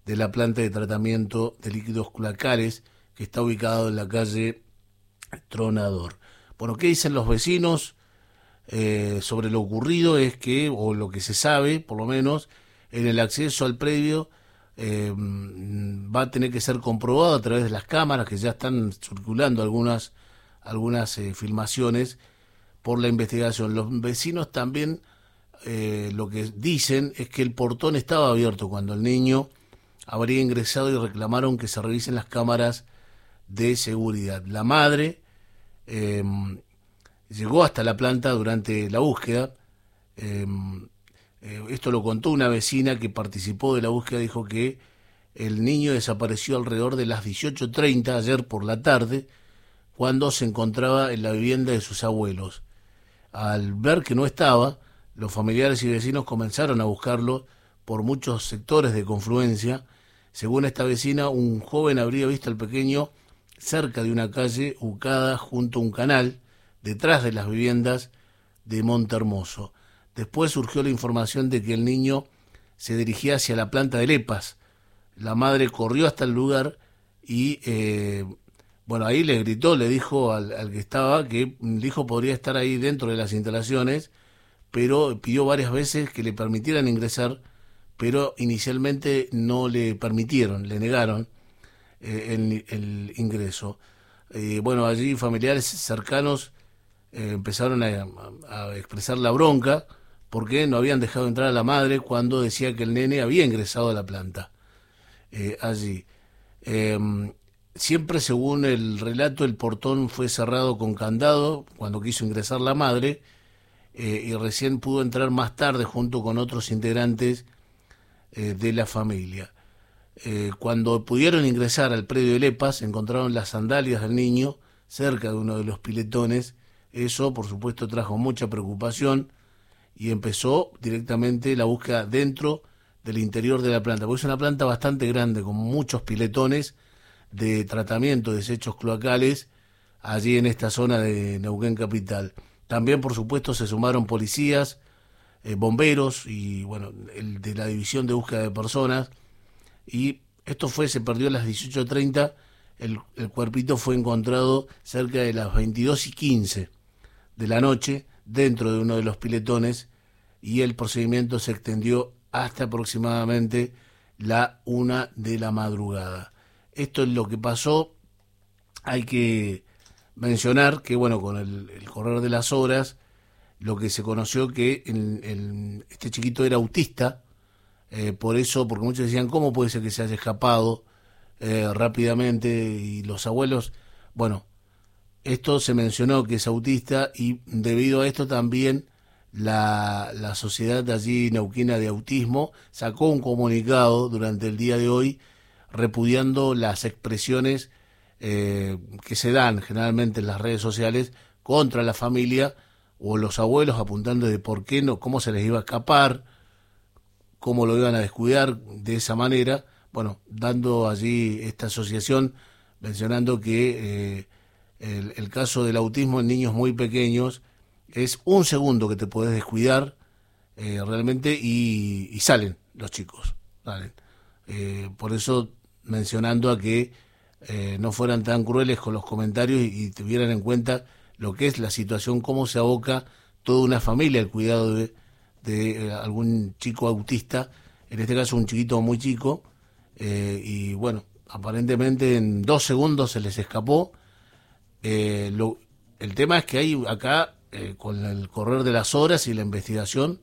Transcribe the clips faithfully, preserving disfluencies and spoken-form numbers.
de la planta de tratamiento de líquidos cloacales que está ubicado en la calle Tronador. Bueno, ¿qué dicen los vecinos eh, sobre lo ocurrido? Es que, o lo que se sabe, por lo menos, en el acceso al predio eh, va a tener que ser comprobado a través de las cámaras, que ya están circulando algunas, algunas eh, filmaciones por la investigación. Los vecinos también eh, lo que dicen es que el portón estaba abierto cuando el niño habría ingresado y reclamaron que se revisen las cámaras de seguridad. La madre eh, llegó hasta la planta durante la búsqueda. Eh, eh, esto lo contó una vecina que participó de la búsqueda, dijo que el niño desapareció alrededor de las dieciocho treinta ayer por la tarde, cuando se encontraba en la vivienda de sus abuelos. Al ver que no estaba, los familiares y vecinos comenzaron a buscarlo por muchos sectores de confluencia. Según esta vecina, un joven habría visto al pequeño cerca de una calle ubicada junto a un canal, detrás de las viviendas de Montehermoso. Después surgió la información de que el niño se dirigía hacia la planta de Lepas. La madre corrió hasta el lugar y, eh, bueno, ahí le gritó, le dijo al, al que estaba que el hijo podría estar ahí dentro de las instalaciones, pero pidió varias veces que le permitieran ingresar, pero inicialmente no le permitieron, le negaron eh, el, el ingreso. Eh, bueno, allí familiares cercanos eh, empezaron a, a expresar la bronca porque no habían dejado entrar a la madre cuando decía que el nene había ingresado a la planta eh, allí. Eh, siempre según el relato, el portón fue cerrado con candado cuando quiso ingresar la madre eh, y recién pudo entrar más tarde junto con otros integrantes eh, de la familia. Eh, cuando pudieron ingresar al predio de Lepas, encontraron las sandalias del niño cerca de uno de los piletones. Eso, por supuesto, trajo mucha preocupación y empezó directamente la búsqueda dentro del interior de la planta, porque es una planta bastante grande, con muchos piletones de tratamiento de desechos cloacales allí en esta zona de Neuquén Capital. También, por supuesto, se sumaron policías, eh, bomberos y, bueno, el de la División de Búsqueda de Personas. Y esto fue, se perdió a las dieciocho treinta, el, el cuerpito fue encontrado cerca de las veintidós y quince de la noche, dentro de uno de los piletones, y el procedimiento se extendió hasta aproximadamente la una de la madrugada. Esto es lo que pasó. Hay que mencionar que, bueno, con el, el correr de las horas, lo que se conoció que el, el, este chiquito era autista. Eh, por eso, porque muchos decían, ¿cómo puede ser que se haya escapado eh, rápidamente? Y los abuelos, bueno, esto se mencionó que es autista, y debido a esto también la, la sociedad de allí neuquina de autismo sacó un comunicado durante el día de hoy repudiando las expresiones eh, que se dan generalmente en las redes sociales contra la familia o los abuelos, apuntando de por qué no, cómo se les iba a escapar, cómo lo iban a descuidar de esa manera. Bueno, dando allí esta asociación, mencionando que eh, el, el caso del autismo en niños muy pequeños es un segundo que te puedes descuidar eh, realmente y, y salen los chicos, salen. Eh, por eso mencionando a que eh, no fueran tan crueles con los comentarios y, y tuvieran en cuenta lo que es la situación, cómo se aboca toda una familia al cuidado de de algún chico autista, en este caso un chiquito muy chico, eh, y bueno, aparentemente en dos segundos se les escapó. Eh, lo, el tema es que hay acá, eh, con el correr de las horas y la investigación,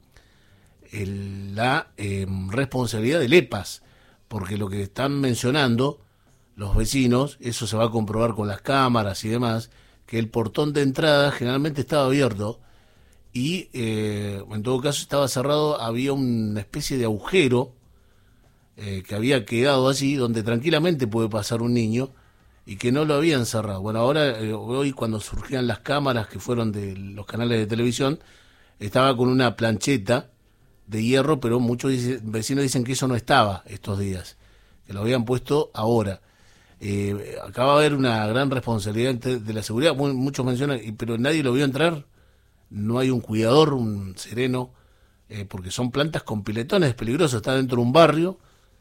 el, la eh, responsabilidad del EPAS, porque lo que están mencionando los vecinos, eso se va a comprobar con las cámaras y demás, que el portón de entrada generalmente estaba abierto, y eh, en todo caso estaba cerrado, había una especie de agujero eh, que había quedado allí donde tranquilamente puede pasar un niño y que no lo habían cerrado. Bueno, ahora eh, hoy cuando surgían las cámaras que fueron de los canales de televisión, estaba con una plancheta de hierro, pero muchos dice, vecinos dicen que eso no estaba estos días, que lo habían puesto ahora. Eh, acá va a haber una gran responsabilidad de la seguridad, muchos mencionan, pero nadie lo vio entrar. No hay un cuidador, un sereno, eh, porque son plantas con piletones, es peligroso, está dentro de un barrio,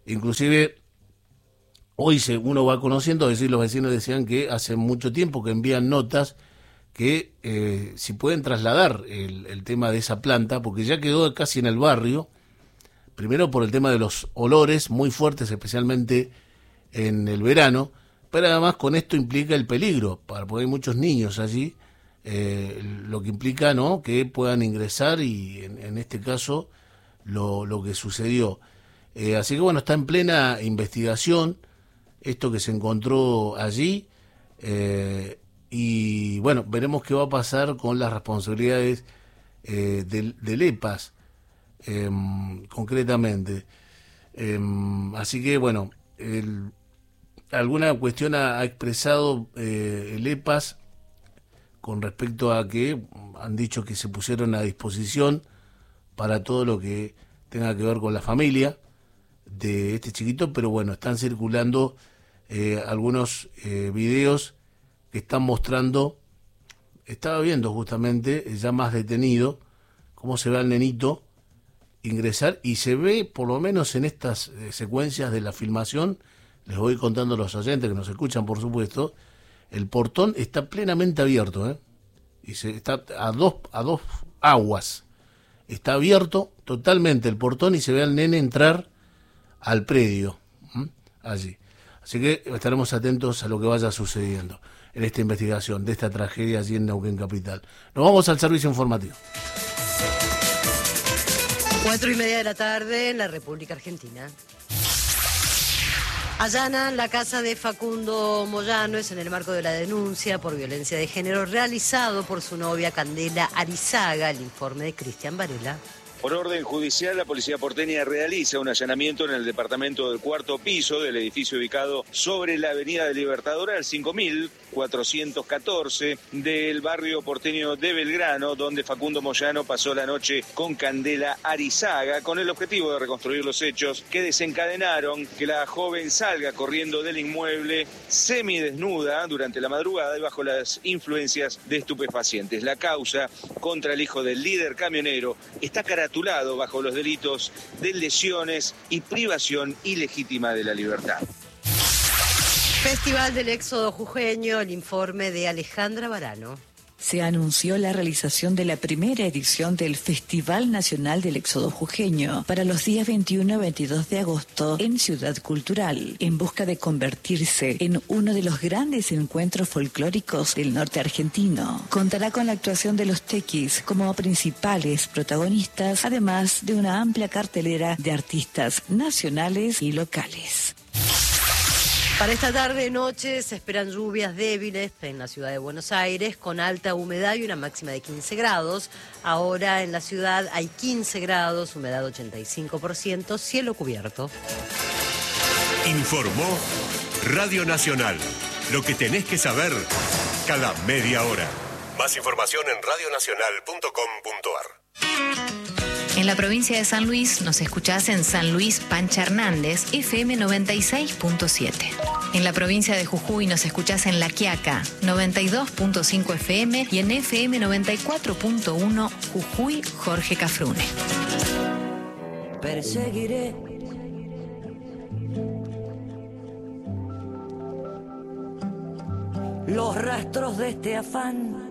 Inclusive hoy se, uno va conociendo, es decir, los vecinos decían que hace mucho tiempo que envían notas que eh, si pueden trasladar el, el tema de esa planta, porque ya quedó casi en el barrio, primero por el tema de los olores muy fuertes, especialmente en el verano, pero además con esto implica el peligro, porque hay muchos niños allí, eh, lo que implica, ¿no?, que puedan ingresar y en, en este caso lo, lo que sucedió. Eh, así que bueno, está en plena investigación esto que se encontró allí, eh, y bueno, veremos qué va a pasar con las responsabilidades eh, del, del E P A S, eh, concretamente. Eh, así que bueno, el, alguna cuestión ha, ha expresado eh, el E P A S con respecto a que han dicho que se pusieron a disposición para todo lo que tenga que ver con la familia de este chiquito, pero bueno, están circulando eh, algunos eh, videos que están mostrando, estaba viendo justamente, ya más detenido, cómo se ve al nenito ingresar, y se ve, por lo menos en estas eh, secuencias de la filmación, les voy contando a los oyentes que nos escuchan, por supuesto, el portón está plenamente abierto, ¿eh? Y se está a dos, a dos aguas, está abierto totalmente el portón y se ve al nene entrar al predio, ¿m? Allí. Así que estaremos atentos a lo que vaya sucediendo en esta investigación de esta tragedia allí en Neuquén Capital. Nos vamos al servicio informativo. Cuatro y media de la tarde en la República Argentina. Allanan la casa de Facundo Moyano, es en el marco de la denuncia por violencia de género realizado por su novia Candela Arizaga. El informe de Cristian Varela. Por orden judicial, la policía porteña realiza un allanamiento en el departamento del cuarto piso del edificio ubicado sobre la avenida de Libertador al cinco mil cuatrocientos catorce del barrio porteño de Belgrano, donde Facundo Moyano pasó la noche con Candela Arizaga, con el objetivo de reconstruir los hechos que desencadenaron que la joven salga corriendo del inmueble semidesnuda durante la madrugada y bajo las influencias de estupefacientes. La causa contra el hijo del líder camionero está caracterizada bajo los delitos de lesiones y privación ilegítima de la libertad. Festival del Éxodo Jujeño, el informe de Alejandra Varano. Se anunció la realización de la primera edición del Festival Nacional del Éxodo Jujeño para los días veintiuno y veintidós de agosto en Ciudad Cultural, en busca de convertirse en uno de los grandes encuentros folclóricos del norte argentino. Contará con la actuación de los tequis como principales protagonistas, además de una amplia cartelera de artistas nacionales y locales. Para esta tarde y noche se esperan lluvias débiles en la ciudad de Buenos Aires con alta humedad y una máxima de quince grados. Ahora en la ciudad hay quince grados, humedad ochenta y cinco por ciento, cielo cubierto. Informó Radio Nacional. Lo que tenés que saber cada media hora. Más información en radio nacional punto com punto ar. En la provincia de San Luis nos escuchás en San Luis Pancha Hernández, F M noventa y seis punto siete. En la provincia de Jujuy nos escuchás en La Quiaca, noventa y dos punto cinco F M y en F M noventa y cuatro punto uno Jujuy Jorge Cafrune. Perseguiré los rastros de este afán